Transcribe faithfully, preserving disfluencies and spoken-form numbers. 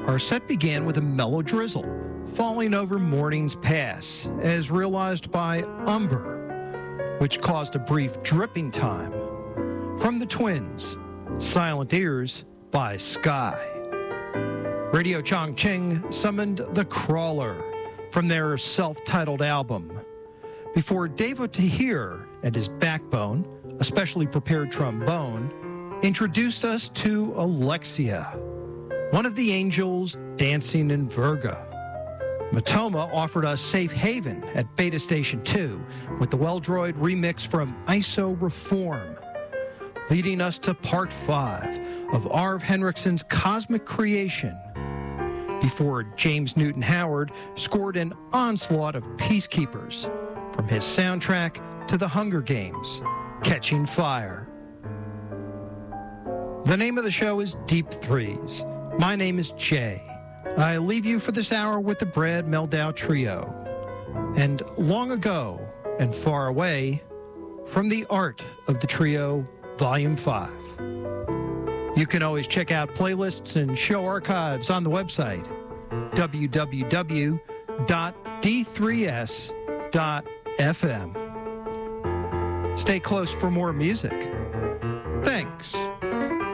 Our set began with a mellow drizzle falling over Morning's Pass, as realized by Umber, which caused a brief dripping time. From the Twins, Silent Ears by Sky. Radio Chongqing summoned The Crawler from their self-titled album, before Devo Tahir and his Backbone, a specially prepared trombone, introduced us to Alexia, one of the angels dancing in Virga. Matoma offered us Safe Haven at Beta Station two with the Well-Droid remix from I S O Reform, leading us to part five of Arve Henriksen's Cosmic Creation, before James Newton Howard scored an onslaught of Peacekeepers from his soundtrack to The Hunger Games, Catching Fire. The name of the show is Deep Threes. My name is Jay. I leave you for this hour with the Brad Meldau Trio. And long ago and far away, from the Art of the Trio, Volume five. You can always check out playlists and show archives on the website, w w w dot d three s dot f m. Stay close for more music.